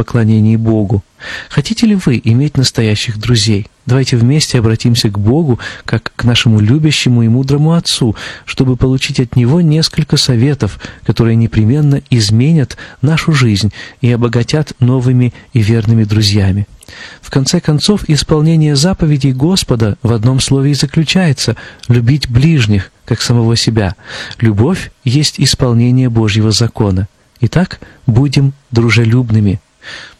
поклонении Богу. Хотите ли вы иметь настоящих друзей? Давайте вместе обратимся к Богу, как к нашему любящему и мудрому Отцу, чтобы получить от Него несколько советов, которые непременно изменят нашу жизнь и обогатят новыми и верными друзьями. В конце концов, исполнение заповедей Господа в одном слове и заключается – любить ближних, как самого себя. Любовь есть исполнение Божьего закона. Итак, будем дружелюбными.